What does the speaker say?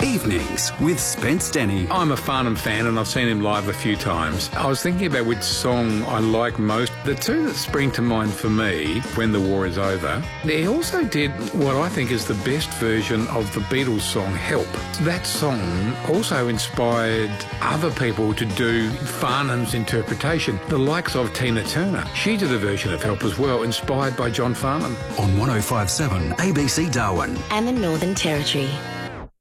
Evenings with Spence Denny. I'm a Farnham fan and I've seen him live a few times. I was thinking about which song I like most. The two that spring to mind for me, When the War Is Over, he also did what I think is the best version of the Beatles song Help. That song also inspired other people to do Farnham's interpretation, the likes of Tina Turner. She did a version of Help as well, inspired by John Farnham. On 105.7 ABC Darwin. And the Northern Territory.